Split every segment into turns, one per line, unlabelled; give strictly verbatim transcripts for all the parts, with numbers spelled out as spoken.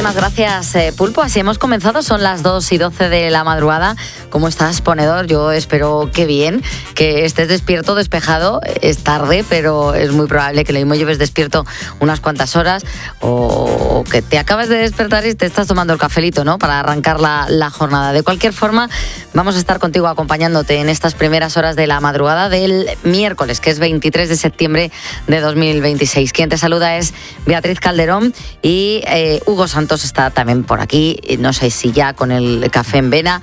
Muchísimas gracias, eh, Pulpo. Así hemos comenzado, son las dos y doce de la madrugada. ¿Cómo estás, ponedor? Yo espero que bien, que estés despierto, despejado. Es tarde, pero es muy probable que lo mismo lleves despierto unas cuantas horas o que te acabas de despertar y te estás tomando el cafelito, ¿no? Para arrancar la, la jornada. De cualquier forma, vamos a estar contigo acompañándote en estas primeras horas de la madrugada del miércoles, que es veintitrés de septiembre de dos mil veintiséis. Quien te saluda es Beatriz Calderón y eh, Hugo Santos está también por aquí. No sé si ya con el café en vena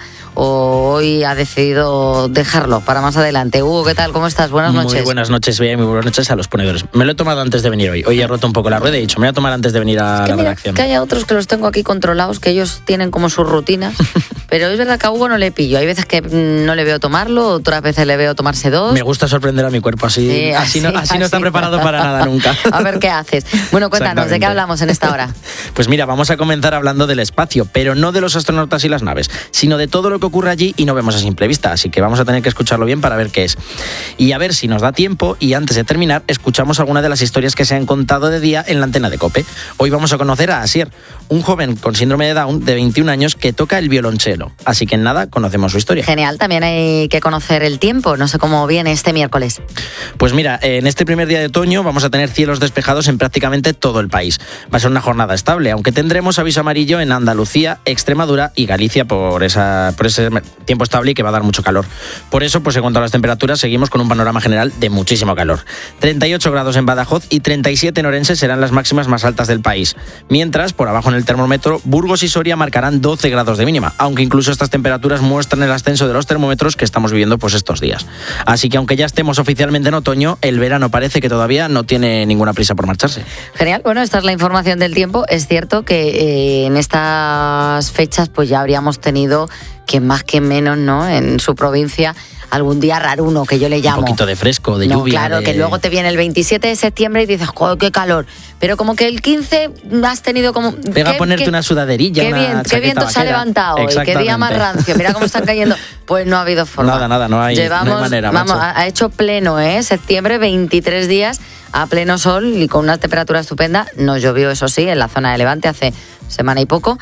o hoy ha decidido dejarlo para más adelante. Hugo, ¿qué tal? ¿Cómo estás? Buenas noches.
Muy buenas noches, Bea, muy buenas noches a los ponedores. Me lo he tomado antes de venir hoy. Hoy he roto un poco la rueda y he dicho, me voy a tomar antes de venir a
es que
la
mira,
redacción.
Que haya otros que los tengo aquí controlados, que ellos tienen como sus rutinas, pero es verdad que a Hugo no le pillo. Hay veces que no le veo tomarlo, otras veces le veo tomarse dos.
Me gusta sorprender a mi cuerpo, así,
sí,
así,
así,
no, así,
así
no está preparado para nada nunca.
A ver qué haces. Bueno, cuéntanos, ¿de qué hablamos en esta hora?
Pues mira, vamos a comenzar hablando del espacio, pero no de los astronautas y las naves, sino de todo lo que ocurre allí y no vemos a simple vista, así que vamos a tener que escucharlo bien para ver qué es. Y a ver si nos da tiempo, y antes de terminar, escuchamos algunas de las historias que se han contado de día en la antena de COPE. Hoy vamos a conocer a Asier, un joven con síndrome de Down de veintiún años que toca el violonchelo. Así que en nada, conocemos su historia.
Genial, también hay que conocer el tiempo, no sé cómo viene este miércoles.
Pues mira, en este primer día de otoño vamos a tener cielos despejados en prácticamente todo el país. Va a ser una jornada estable, aunque tendremos aviso amarillo en Andalucía, Extremadura y Galicia por, esa, por ese tiempo estable y que va a dar mucho calor. Por eso, pues en cuanto a las temperaturas, seguimos con un panorama general de muchísimo calor. treinta y ocho grados en Badajoz y treinta y siete en Orense serán las máximas más altas del país. Mientras, por abajo en el termómetro, Burgos y Soria marcarán doce grados de mínima, aunque incluso estas temperaturas muestran el ascenso de los termómetros que estamos viviendo pues estos días. Así que aunque ya estemos oficialmente en otoño, el verano parece que todavía no tiene ninguna prisa por marcharse.
Genial, bueno, esta es la información del tiempo. Es cierto que eh, en estas fechas pues ya habríamos tenido, que más que menos, ¿no?, en su provincia, algún día raruno, que yo le llamo.
Un poquito de fresco, de
no,
lluvia.
Claro,
de...
que luego te viene el veintisiete de septiembre y dices, joder, qué calor. Pero como que el quince has tenido como...
Pega a ponerte
qué,
una sudaderilla,
qué
una
bien, qué viento se ha levantado hoy, qué día más rancio. Mira cómo están cayendo. Pues no ha habido forma.
Nada, nada, no hay,
Llevamos,
no hay manera.
Vamos,
macho.
ha hecho pleno, ¿eh? Septiembre, veintitrés días a pleno sol y con una temperatura estupenda. Nos llovió, eso sí, en la zona de Levante hace semana y poco,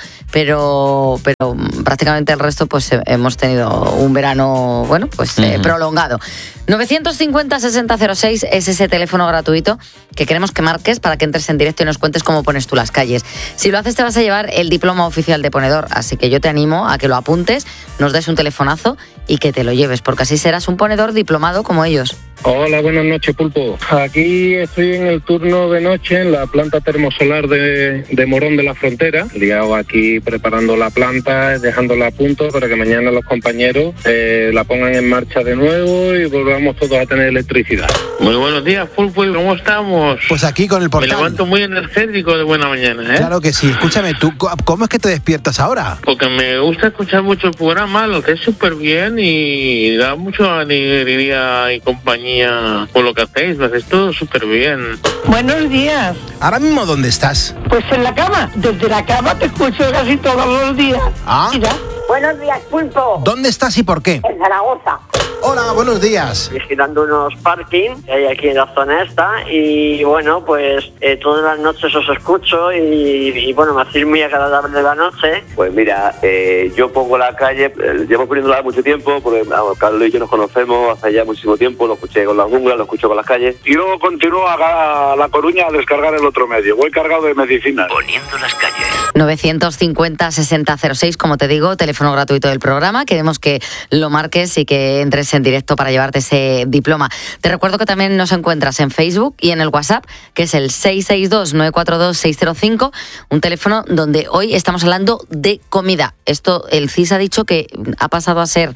pero pero prácticamente el resto pues hemos tenido un verano, bueno, pues uh-huh. eh, prolongado. novecientos cincuenta sesenta cero seis es ese teléfono gratuito que queremos que marques para que entres en directo y nos cuentes cómo pones tú las calles. Si lo haces te vas a llevar el diploma oficial de ponedor, así que yo te animo a que lo apuntes, nos des un telefonazo y que te lo lleves, porque así serás un ponedor diplomado como ellos.
Hola, buenas noches, Pulpo. Aquí estoy en el turno de noche en la planta termosolar de, de Morón de la Frontera. Ligado aquí preparando la planta, dejándola a punto para que mañana los compañeros eh, la pongan en marcha de nuevo y volvamos todos a tener electricidad.
Muy buenos días, Pulpo. ¿Cómo estamos?
Pues aquí con el portal.
Me levanto muy energético de buena mañana, ¿eh?
Claro que sí. Escúchame, ¿tú cómo es que te despiertas ahora?
Porque me gusta escuchar mucho el programa, lo que es súper bien y da mucho alegría y compañía por lo que hacéis, lo hacéis todo súper bien.
Buenos días.
¿Ahora mismo dónde estás?
Pues en la cama. Desde la cama te escucho casi todos los días.
¿Ah?
Mira.
Buenos días, Pulpo.
¿Dónde estás y por qué?
En Zaragoza.
Hola, buenos días.
Visitando unos parking que hay aquí en la zona esta y bueno, pues eh, todas las noches os escucho y, y bueno, me hacéis muy agradable la noche.
Pues mira, eh, yo pongo la calle, eh, llevo poniéndola mucho tiempo porque vamos, Carlos y yo nos conocemos hace ya muchísimo tiempo, lo escuché con las junglas, lo escucho con las calles.
Y luego continúo a La Coruña a descargar el otro medio, voy cargado de medicinas.
Poniendo las calles.
novecientos cincuenta sesenta cero seis, como te digo, teléfono gratuito del programa. Queremos que lo marques y que entres en directo para llevarte ese diploma. Te recuerdo que también nos encuentras en Facebook y en el WhatsApp, que es el seis seis dos nueve cuatro dos seis cero cinco, un teléfono donde hoy estamos hablando de comida. Esto, el C I S ha dicho que ha pasado a ser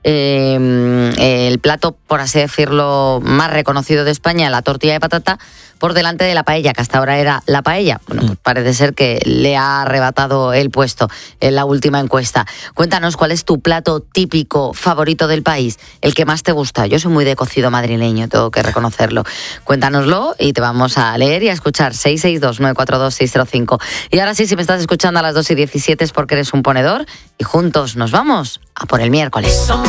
eh, el plato, por así decirlo, más reconocido de España, la tortilla de patata, por delante de la paella, que hasta ahora era la paella. Bueno, pues parece ser que le ha arrebatado el puesto en la última encuesta. Cuéntanos, ¿cuál es tu plato típico favorito del país? El que más te gusta. Yo soy muy de cocido madrileño, tengo que reconocerlo. Cuéntanoslo y te vamos a leer y a escuchar. seis seis dos nueve cuatro dos seis cero cinco. Y ahora sí, si me estás escuchando a las dos y diecisiete es porque eres un ponedor y juntos nos vamos a por el miércoles.
Somos